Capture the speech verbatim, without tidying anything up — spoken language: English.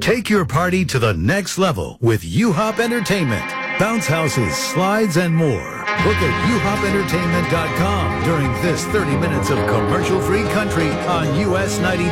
Take your party to the next level with U-Hop Entertainment. Bounce houses, slides, and more. Book at U Hop Entertainment dot com during this thirty minutes of commercial-free country on U S ninety-two.